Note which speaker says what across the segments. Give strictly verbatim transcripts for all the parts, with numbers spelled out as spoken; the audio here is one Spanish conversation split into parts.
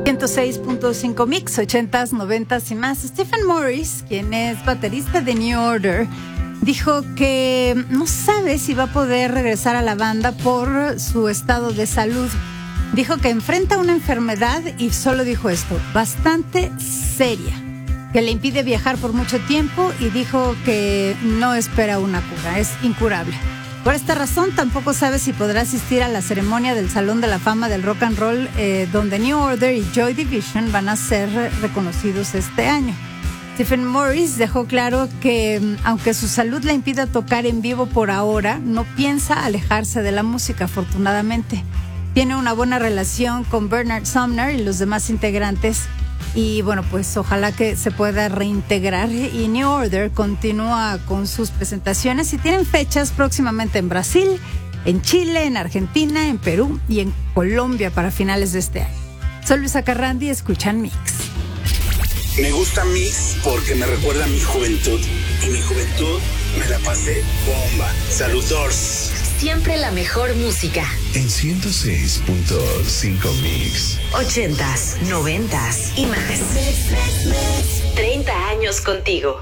Speaker 1: ciento seis punto cinco Mix, ochentas, noventas y más. Stephen Morris, quien es baterista de New Order, dijo que no sabe si va a poder regresar a la banda por su estado de salud. Dijo que enfrenta una enfermedad y solo dijo esto, bastante seria, que le impide viajar por mucho tiempo y dijo que no espera una cura, es incurable. Por esta razón, tampoco sabe si podrá asistir a la ceremonia del Salón de la Fama del Rock and Roll, eh, donde New Order y Joy Division van a ser reconocidos este año. Stephen Morris dejó claro que, aunque su salud le impida tocar en vivo por ahora, no piensa alejarse de la música, afortunadamente. Tiene una buena relación con Bernard Sumner y los demás integrantes. Y bueno, pues ojalá que se pueda reintegrar. Y New Order continúa con sus presentaciones y tienen fechas próximamente en Brasil, en Chile, en Argentina, en Perú y en Colombia para finales de este año. Soy Luisa Carrandi, escuchan Mix.
Speaker 2: Me gusta Mix porque me recuerda a mi juventud. Y mi juventud me la pasé bomba. Saludos.
Speaker 3: Siempre la mejor música.
Speaker 4: En ciento seis punto cinco Mix.
Speaker 3: Ochentas, noventas y más. treinta años contigo.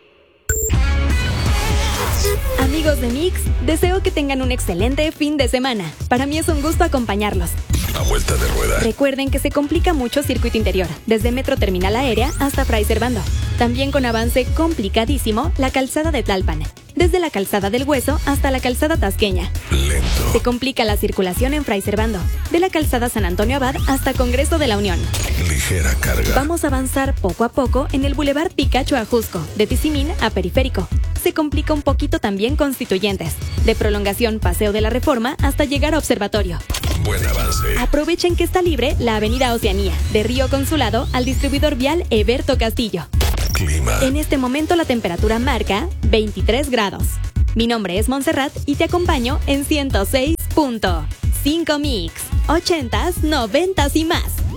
Speaker 5: Amigos de Mix, deseo que tengan un excelente fin de semana. Para mí es un gusto acompañarlos.
Speaker 4: A vuelta de rueda.
Speaker 5: Recuerden que se complica mucho circuito interior, desde Metro Terminal Aérea hasta Fray Servando. También con avance complicadísimo la calzada de Tlalpan, desde la calzada del Hueso hasta la calzada Tasqueña.
Speaker 4: Lento.
Speaker 5: Se complica la circulación en Fray Servando, de la calzada San Antonio Abad hasta Congreso de la Unión.
Speaker 4: Ligera carga.
Speaker 5: Vamos a avanzar poco a poco en el Boulevard Picacho a Jusco, de Tizimín a Periférico. Se complica un poquito también Constituyentes, de prolongación Paseo de la Reforma hasta llegar a Observatorio.
Speaker 4: Buen avance.
Speaker 5: Aprovechen que está libre la avenida Oceanía, de Río Consulado al distribuidor vial Eberto Castillo.
Speaker 4: Clima.
Speaker 5: En este momento la temperatura marca veintitrés grados. Mi nombre es Montserrat y te acompaño en ciento seis punto cinco Mix, ochentas, noventas y más.